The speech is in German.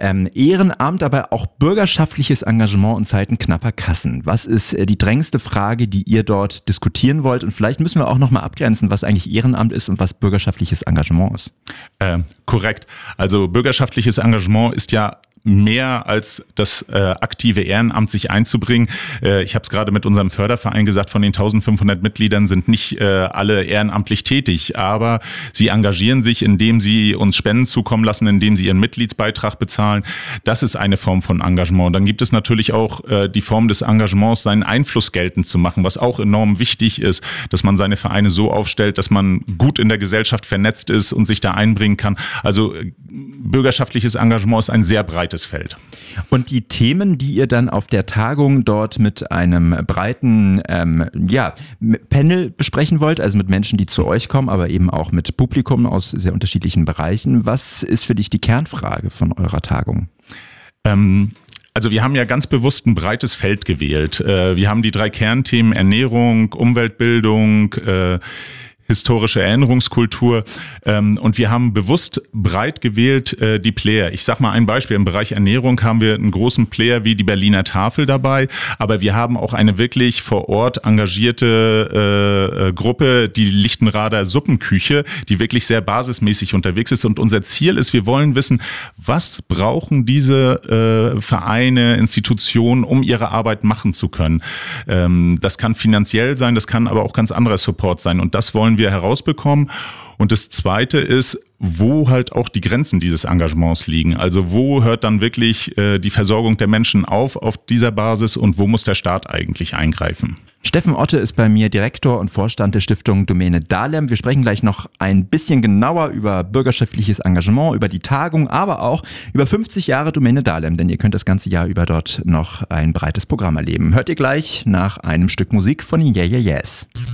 Ehrenamt, aber auch bürgerschaftliches Engagement in Zeiten knapper Kassen. Was ist die drängendste Frage, die ihr dort diskutieren wollt? Und vielleicht müssen wir auch nochmal abgrenzen, was eigentlich Ehrenamt ist und was bürgerschaftliches Engagement ist. Korrekt. Also bürgerschaftliches Engagement ist ja mehr als das aktive Ehrenamt sich einzubringen. Ich habe es gerade mit unserem Förderverein gesagt, von den 1500 Mitgliedern sind nicht alle ehrenamtlich tätig, aber sie engagieren sich, indem sie uns Spenden zukommen lassen, indem sie ihren Mitgliedsbeitrag bezahlen. Das ist eine Form von Engagement. Und dann gibt es natürlich auch die Form des Engagements, seinen Einfluss geltend zu machen, was auch enorm wichtig ist, dass man seine Vereine so aufstellt, dass man gut in der Gesellschaft vernetzt ist und sich da einbringen kann. Also bürgerschaftliches Engagement ist ein sehr breites Feld. Und die Themen, die ihr dann auf der Tagung dort mit einem breiten Panel besprechen wollt, also mit Menschen, die zu euch kommen, aber eben auch mit Publikum aus sehr unterschiedlichen Bereichen. Was ist für dich die Kernfrage von eurer Tagung? Also wir haben ja ganz bewusst ein breites Feld gewählt. Wir haben die 3 Kernthemen Ernährung, Umweltbildung, historische Erinnerungskultur und wir haben bewusst breit gewählt die Player. Ich sag mal ein Beispiel, im Bereich Ernährung haben wir einen großen Player wie die Berliner Tafel dabei, aber wir haben auch eine wirklich vor Ort engagierte Gruppe, die Lichtenrader Suppenküche, die wirklich sehr basismäßig unterwegs ist und unser Ziel ist, wir wollen wissen, was brauchen diese Vereine, Institutionen, um ihre Arbeit machen zu können. Das kann finanziell sein, das kann aber auch ganz anderer Support sein und das wollen wir herausbekommen. Und das Zweite ist, wo halt auch die Grenzen dieses Engagements liegen. Also wo hört dann wirklich die Versorgung der Menschen auf dieser Basis und wo muss der Staat eigentlich eingreifen? Steffen Otte ist bei mir Direktor und Vorstand der Stiftung Domäne Dahlem. Wir sprechen gleich noch ein bisschen genauer über bürgerschaftliches Engagement, über die Tagung, aber auch über 50 Jahre Domäne Dahlem, denn ihr könnt das ganze Jahr über dort noch ein breites Programm erleben. Hört ihr gleich nach einem Stück Musik von den Yeah Yeah Yeahs.